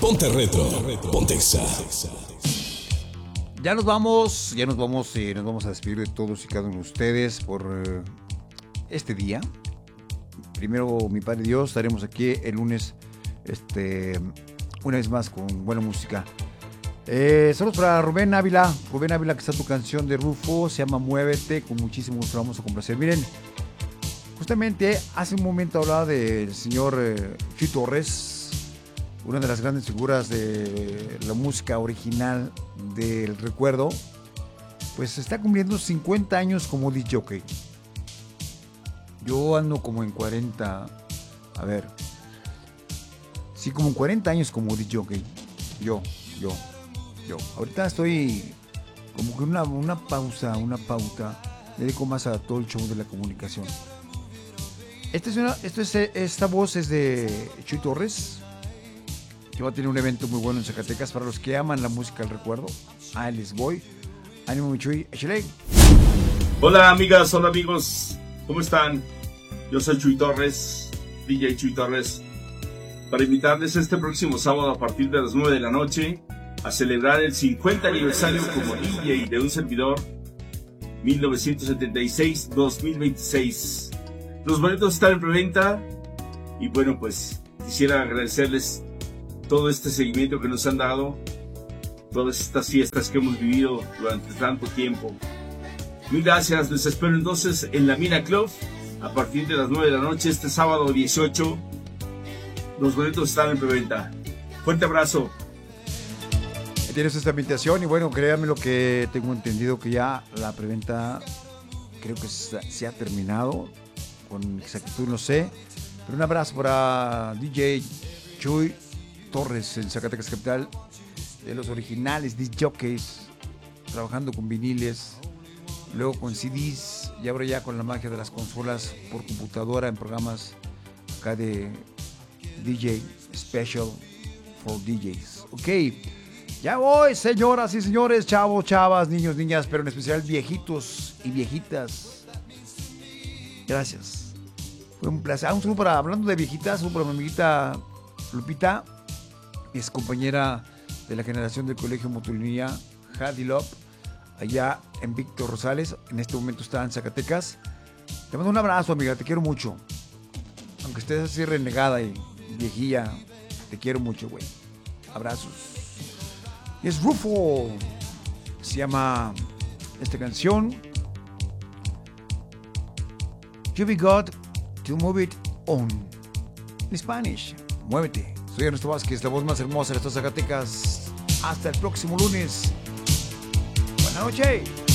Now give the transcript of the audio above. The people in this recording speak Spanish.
Ponte retro, ponte Exa. Ya nos vamos y nos vamos a despedir de todos y cada uno de ustedes por este día. Primero, mi Padre Dios, estaremos aquí el lunes, una vez más con buena música. Saludos para Rubén Ávila, que está tu canción de Rufo, se llama Muévete, con muchísimo gusto vamos a complacer. Miren, justamente hace un momento hablaba del señor Chuy Torres, una de las grandes figuras de la música original del recuerdo, pues está cumpliendo 50 años como disc jockey. Yo ando como en 40, como en 40 años como disc jockey. Yo. Ahorita estoy como que una pauta, le dedico más a todo el show de la comunicación. Esta voz es de Chuy Torres, que va a tener un evento muy bueno en Zacatecas para los que aman la música del recuerdo. Ahí les voy. Ánimo, mi Chuy. Échale. Hola amigas, hola amigos, ¿cómo están? Yo soy Chuy Torres, DJ Chuy Torres, para invitarles este próximo sábado a partir de las 9 de la noche a celebrar el 50 aniversario como DJ de un servidor, 1976-2026. Los boletos están en preventa y bueno, pues quisiera agradecerles todo este seguimiento que nos han dado, todas estas fiestas que hemos vivido durante tanto tiempo. Mil gracias, les espero entonces en la Mina Club a partir de las 9 de la noche este sábado 18. Los boletos están en preventa. Fuerte abrazo. Tienes esta invitación y bueno, créanme lo que tengo entendido que ya la preventa creo que se ha terminado, con exactitud no sé, pero un abrazo para DJ Chuy Torres en Zacatecas Capital, de los originales disc jockeys, trabajando con viniles, luego con CDs y ahora ya con la magia de las consolas por computadora en programas acá de DJ Special for DJs. Ok, ya voy, señoras y señores, chavos, chavas, niños, niñas, pero en especial viejitos y viejitas. Gracias. Fue un placer. Un saludo hablando de viejitas, un saludo para mi amiguita Lupita, es compañera de la generación del Colegio Motolinía Hardy Love, allá en Víctor Rosales. En este momento está en Zacatecas. Te mando un abrazo, amiga, te quiero mucho. Aunque estés así renegada y viejilla, te quiero mucho, güey. Abrazos. Y es Rufo. Se llama esta canción You Be God to Move It On. En Spanish, muévete. Soy Ernesto Vázquez, la voz más hermosa de estas Zacatecas. Hasta el próximo lunes. Buenas noches.